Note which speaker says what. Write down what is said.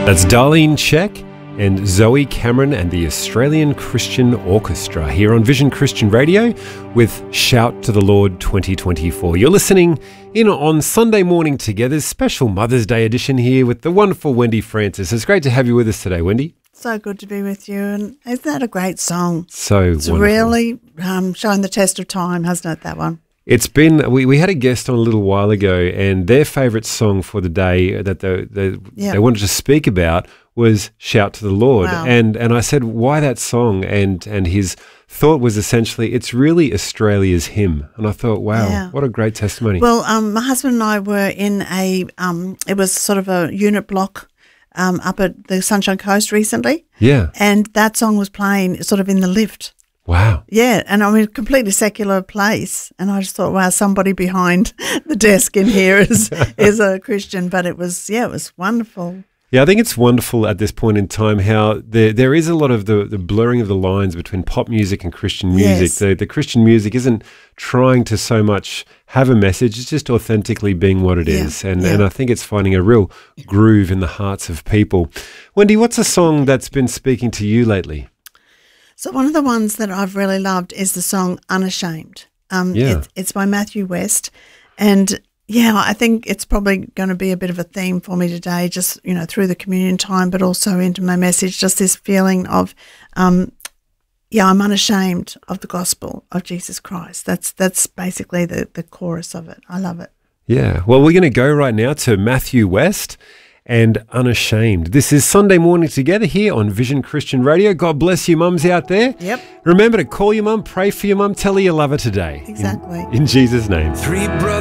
Speaker 1: That's Darlene Check and Zoe Cameron and the Australian Christian Orchestra here on Vision Christian Radio with Shout to the Lord 2024. You're listening in on Sunday morning together, special Mother's Day edition here with the wonderful Wendy Francis. It's great to have you with us today, Wendy.
Speaker 2: So good to be with you, and isn't that a great song?
Speaker 1: It's wonderful.
Speaker 2: Really showing the test of time, hasn't it, that one?
Speaker 1: It's been, we had a guest on a little while ago, and their favourite song for the day that they wanted to speak about was Shout to the Lord.
Speaker 2: Wow.
Speaker 1: And I said, why that song? And his thought was essentially, it's really Australia's hymn. And I thought, wow, what a great testimony.
Speaker 2: Well, my husband and I were in it was sort of a unit block up at the Sunshine Coast recently.
Speaker 1: Yeah.
Speaker 2: And that song was playing sort of in the lift.
Speaker 1: Wow.
Speaker 2: Yeah, and I mean, completely secular place. And I just thought, wow, somebody behind the desk in here is a Christian. But it was wonderful.
Speaker 1: Yeah, I think it's wonderful at this point in time how there is a lot of the blurring of the lines between pop music and Christian music.
Speaker 2: Yes.
Speaker 1: The Christian music isn't trying to so much have a message, it's just authentically being what it is. And I think it's finding a real groove in the hearts of people. Wendy, what's a song that's been speaking to you lately?
Speaker 2: So one of the ones that I've really loved is the song Unashamed. It's by Matthew West. And I think it's probably going to be a bit of a theme for me today, just, through the communion time, but also into my message, just this feeling of, I'm unashamed of the gospel of Jesus Christ. That's basically the chorus of it. I love it. Yeah.
Speaker 1: Well, we're going to go right now to Matthew West and Unashamed. This is Sunday morning together here on Vision Christian Radio. God bless you mums out there.
Speaker 2: Yep.
Speaker 1: Remember to call your mum, pray for your mum, tell her you love her today.
Speaker 2: Exactly.
Speaker 1: In Jesus' name.
Speaker 3: Three brothers.